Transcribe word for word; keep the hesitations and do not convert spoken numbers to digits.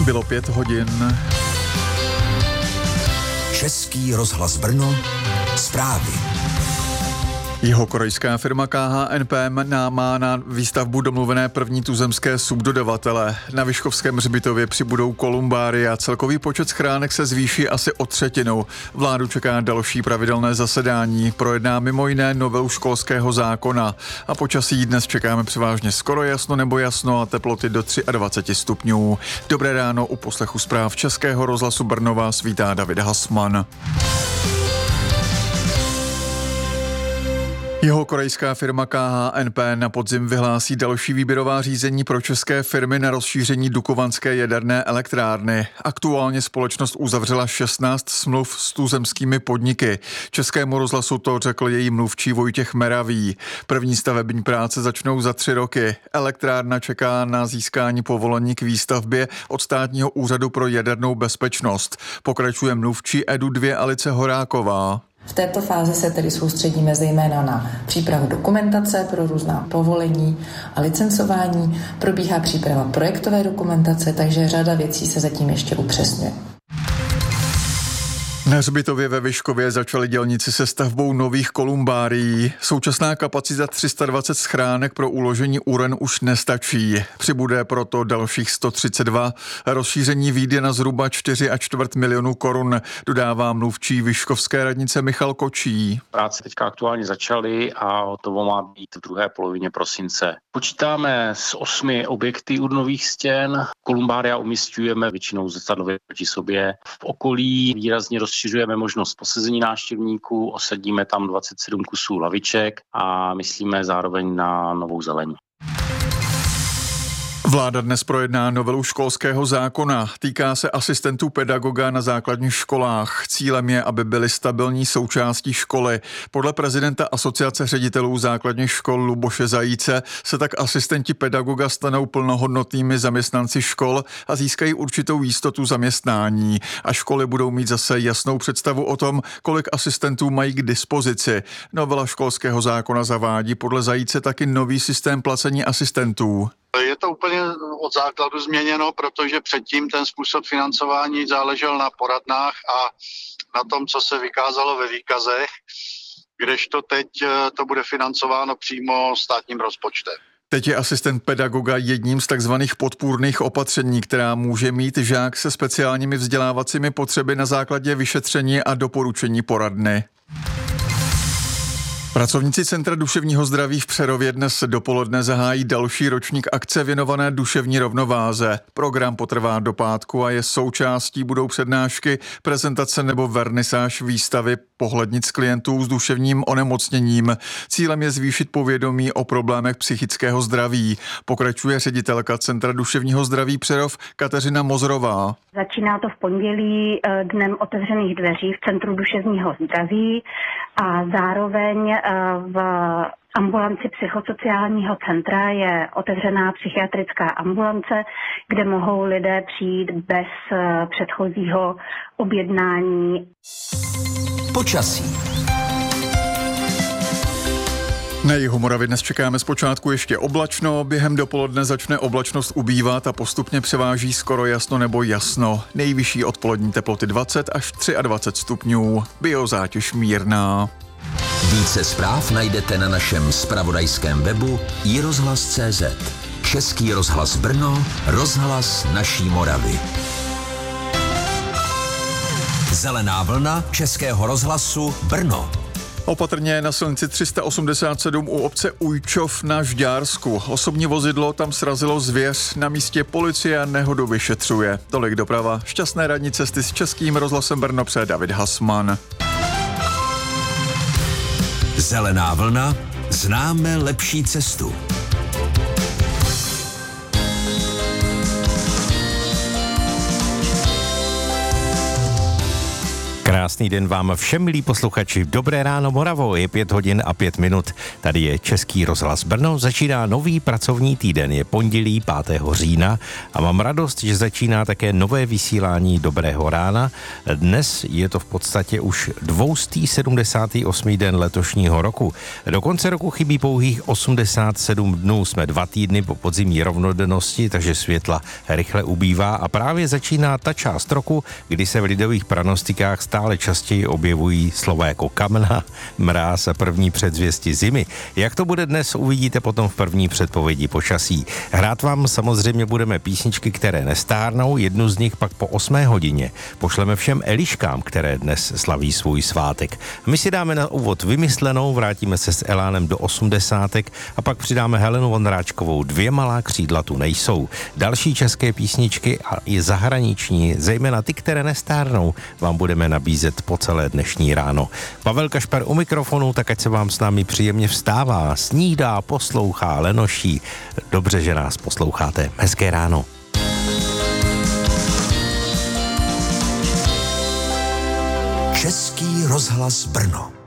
Bylo pět hodin. Český rozhlas Brno, zprávy. Jihokorejská firma K H N P má na výstavbu domluvené první tuzemské subdodavatele. Na Vyškovském hřbitově přibudou kolumbáry a celkový počet schránek se zvýší asi o třetinu. Vládu čeká další pravidelné zasedání, projedná mimo jiné novelu školského zákona. A počasí dnes čekáme převážně skoro jasno nebo jasno a teploty do dvacet tři stupňů. Dobré ráno, u poslechu zpráv Českého rozhlasu Brno vás vítá David Hasman. Jihokorejská firma K H N P na podzim vyhlásí další výběrová řízení pro české firmy na rozšíření Dukovanské jaderné elektrárny. Aktuálně společnost uzavřela šestnáct smluv s tuzemskými podniky. Českému rozhlasu to řekl její mluvčí Vojtěch Meravý. První stavební práce začnou za tři roky. Elektrárna čeká na získání povolení k výstavbě od Státního úřadu pro jadernou bezpečnost. Pokračuje mluvčí E D U dva Alice Horáková. V této fázi se tedy soustředíme zejména na přípravu dokumentace pro různá povolení a licencování. Probíhá příprava projektové dokumentace, takže řada věcí se zatím ještě upřesňuje. Na hřbitově ve Vyškově začali dělníci se stavbou nových kolumbárií. Současná kapacita tři sta dvacet schránek pro uložení uren už nestačí. Přibude proto dalších sto třicet dva. Rozšíření vyjde na zhruba čtyři a čtvrt milionu korun, dodává mluvčí Vyškovské radnice Michal Kočí. Práce teďka aktuálně začaly a hotovo má být v druhé polovině prosince. Počítáme s osmi objekty u nových stěn. Kolumbária umísťujeme většinou zrcadlově proti sobě. V okolí výrazně rozšiřujeme možnost posezení návštěvníků, osadíme tam dvacet sedm kusů laviček a myslíme zároveň na novou zeleň. Vláda dnes projedná novelu školského zákona. Týká se asistentů pedagoga na základních školách. Cílem je, aby byly stabilní součástí školy. Podle prezidenta Asociace ředitelů základních škol Luboše Zajíce se tak asistenti pedagoga stanou plnohodnotnými zaměstnanci škol a získají určitou jistotu zaměstnání. A školy budou mít zase jasnou představu o tom, kolik asistentů mají k dispozici. Novela školského zákona zavádí podle Zajíce taky nový systém placení asistentů. Je to úplně od základu změněno, protože předtím ten způsob financování záležel na poradnách a na tom, co se vykázalo ve výkazech, kdežto teď to bude financováno přímo státním rozpočtem. Teď je asistent pedagoga jedním z takzvaných podpůrných opatření, která může mít žák se speciálními vzdělávacími potřeby na základě vyšetření a doporučení poradny. Pracovníci Centra duševního zdraví v Přerově dnes dopoledne zahájí další ročník akce věnované duševní rovnováze. Program potrvá do pátku a je součástí budou přednášky, prezentace nebo vernisáž výstavy pohlednic klientů s duševním onemocněním. Cílem je zvýšit povědomí o problémech psychického zdraví. Pokračuje ředitelka Centra duševního zdraví Přerov Kateřina Mozrová. Začíná to v pondělí dnem otevřených dveří v Centru duševního zdraví a zároveň v ambulanci psychosociálního centra je otevřená psychiatrická ambulance, kde mohou lidé přijít bez předchozího objednání. Počasí. Na jihu Moravy dnes čekáme zpočátku ještě oblačno, během dopoledne začne oblačnost ubývat a postupně převáží skoro jasno nebo jasno. Nejvyšší odpolední teploty dvacet až dvacet tři stupňů, biozátěž mírná. Více zpráv najdete na našem zpravodajském webu i rozhlas tečka cé zet. Český rozhlas Brno, rozhlas naší Moravy. Zelená vlna Českého rozhlasu Brno. Opatrně na silnici tři sta osmdesát sedm u obce Ujčov na Žďársku. Osobní vozidlo tam srazilo zvěř, na místě policie nehodu vyšetřuje. Tolik doprava, šťastné radní cesty s Českým rozhlasem Brno přeje David Hasman. Zelená vlna, známe lepší cestu. K Krásný den vám všem, milí posluchači. Dobré ráno, Moravo, je pět hodin a pět minut. Tady je Český rozhlas Brno, začíná nový pracovní týden, je pondělí pátého října a mám radost, že začíná také nové vysílání Dobrého rána. Dnes je to v podstatě už dvě stě sedmdesátý osmý den letošního roku. Do konce roku chybí pouhých osmdesát sedm dnů, jsme dva týdny po podzimní rovnodennosti, takže světla rychle ubývá a právě začíná ta část roku, kdy se v lidových pranostikách stále častěji objevují slova jako kamna, mráz a první předzvěsti zimy. Jak to bude dnes, uvidíte potom v první předpovědi počasí. Hrát vám samozřejmě budeme písničky, které nestárnou, jednu z nich pak po osmé hodině. Pošleme všem Eliškám, které dnes slaví svůj svátek. My si dáme na úvod vymyslenou, vrátíme se s elánem do osmdesátek a pak přidáme Helenu Vondráčkovou Dvě malá křídla tu nejsou. Další české písničky a i zahraniční, zejména ty, které nestárnou, vám budeme nabízet po celé dnešní ráno. Pavel Kašpar u mikrofonu, tak ať se vám s námi příjemně vstává, snídá, poslouchá, lenoší. Dobře, že nás posloucháte. Hezké ráno. Český rozhlas Brno.